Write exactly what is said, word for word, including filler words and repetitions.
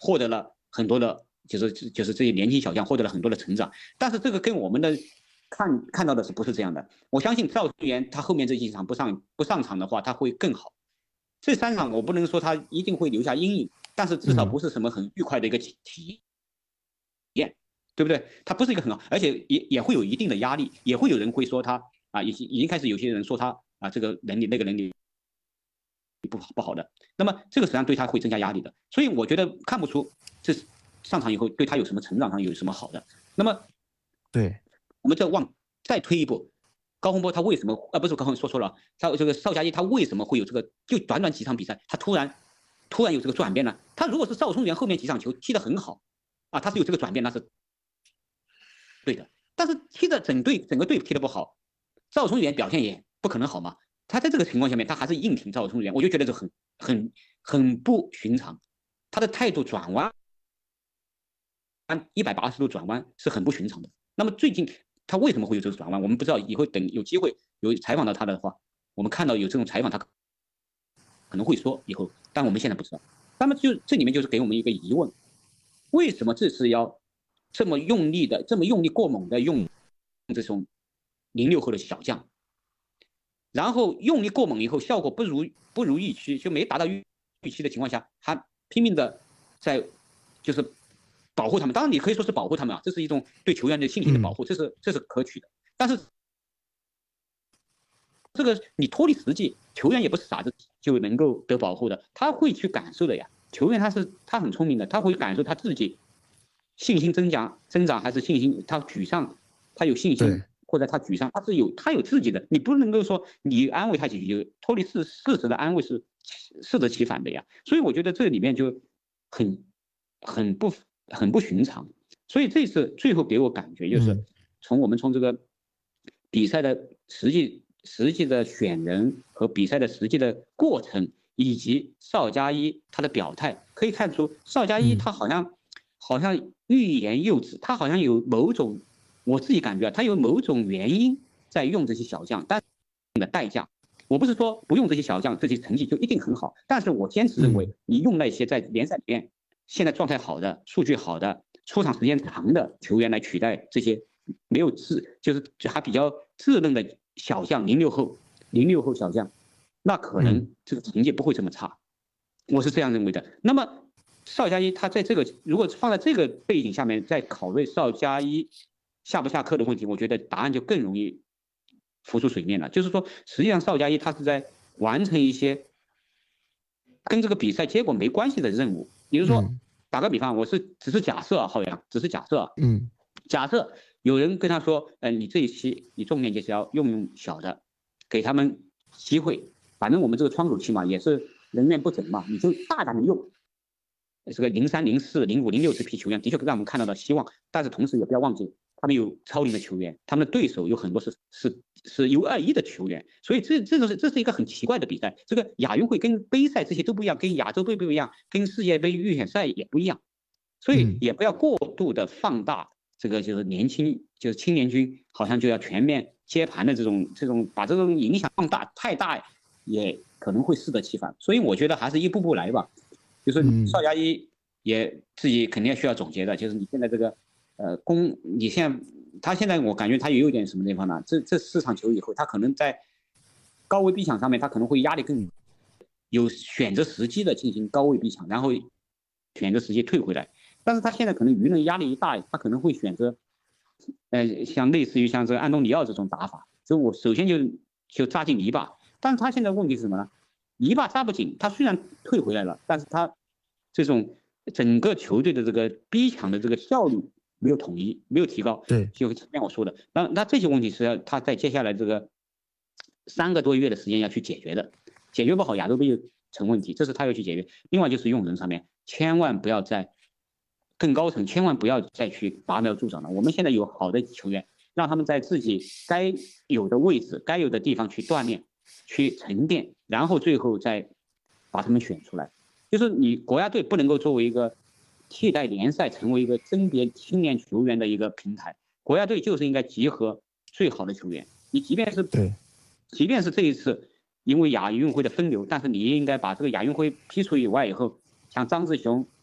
获得了很多的，就是就是这些年轻小将获得了很多的成长。但是这个跟我们的看看到的是不是这样的？我相信赵宗元他后面这几场不上不上场的话，他会更好。这三场我不能说他一定会留下阴影，但是至少不是什么很愉快的一个体验，对不对？他不是一个很好，而且也也会有一定的压力，也会有人会说他啊，已经已经开始有些人说他啊这个能力那个能力不不好的，那么这个实际上对他会增加压力的。所以我觉得看不出这上场以后对他有什么成长上有什么好的。那么对， 我们再往再推一步。高洪波他为什么啊？不是高洪说错了，他这个邵佳一他为什么会有这个？就短短几场比赛，他突然突然有这个转变呢？他如果是赵聪元后面几场球踢得很好，啊，他是有这个转变，那是对的。但是踢的整队整个队踢得不好，赵聪元表现也不可能好嘛。他在这个情况下面，他还是硬挺赵聪元，我就觉得这很很很不寻常。他的态度转弯，一百八十度转弯是很不寻常的。那么最近。他为什么会有这个转弯？我们不知道，以后等有机会有采访到他的话，我们看到有这种采访，他可能会说以后，但我们现在不知道。那么就这里面就是给我们一个疑问：为什么这次要这么用力的、这么用力过猛的用这种零六后的小将？然后用力过猛以后，效果不如不如预期，就没达到预预期的情况下，还拼命的在就是。保护他们，当然你可以说是保护他们啊，这是一种对球员的信心的保护，这是这是可取的。但是这个你脱离实际，球员也不是傻子就能够得保护的，他会去感受的呀。球员他是他很聪明的，他会感受他自己信心增长增长还是信心他沮丧，他有信心或者他沮丧，他是有他有自己的，你不能够说你安慰他几句，脱离事事实的安慰是适得其反的呀。所以我觉得这里面就很很不。很不寻常，所以这次最后给我感觉就是，从我们从这个比赛的实际实际的选人和比赛的实际的过程，以及邵佳一他的表态，可以看出邵佳一他好像好像欲言又止，他好像有某种，我自己感觉啊，他有某种原因在用这些小将，但的代价，我不是说不用这些小将，这些成绩就一定很好，但是我坚持认为，你用那些在联赛里面。现在状态好的、数据好的、出场时间长的球员来取代这些没有智，就是还比较稚嫩的小将，零六后、零六后小将，那可能这个成绩不会这么差，我是这样认为的。那么邵佳一他在这个如果放在这个背景下面再考虑邵佳一下不下课的问题，我觉得答案就更容易浮出水面了。就是说，实际上邵佳一他是在完成一些跟这个比赛结果没关系的任务。比如说，打个比方，我是只是假设啊，浩洋，只是假设啊， 嗯， 假设有人跟他说，呃，你这一期你重点就是要用小的，给他们机会，反正我们这个窗口期嘛，也是人员不整嘛，你就大胆的用。这个零三、零四、零五、零六这批球员的确让我们看到了希望，但是同时也不要忘记，他们有超龄的球员，他们的对手有很多是是是 U 二一的球员，所以这这个是这是一个很奇怪的比赛。这个亚运会跟杯赛这些都不一样，跟亚洲杯不一样，跟世界杯预选赛也不一样，所以也不要过度的放大这个就是年轻就是青年军好像就要全面接盘的这种这种把这种影响放大太大，也可能会适得其反。所以我觉得还是一步步来吧。就是邵佳一也自己肯定需要总结的，就是你现在这个，呃，攻你现在他现在我感觉他也有点什么地方呢？这这四场球以后，他可能在高位逼抢上面，他可能会压力更有选择时机的进行高位逼抢，然后选择时机退回来。但是他现在可能舆论压力一大，他可能会选择，呃，像类似于像这个安东尼奥这种打法，就我首先就就扎进泥巴。但是他现在问题是什么呢？泥巴扎不紧，他虽然退回来了，但是他这种整个球队的这个逼抢的这个效率没有统一，没有提高。 对， 就前面我说的，那那这些问题是要他在接下来这个三个多月的时间要去解决的，解决不好亚洲杯就成问题，这是他要去解决。另外就是用人上面，千万不要在更高层，千万不要再去拔苗助长了。我们现在有好的球员，让他们在自己该有的位置、该有的地方去锻炼。去沉淀，然后最后再把他们选出来。就是你国家队不能够作为一个替代联赛，成为一个甄别青年球员的一个平台。国家队就是应该集合最好的球员。你即便是对， 即便是这一次因为亚运会的分流，但是你也应该把这个亚运会批出以外以后，像张志雄、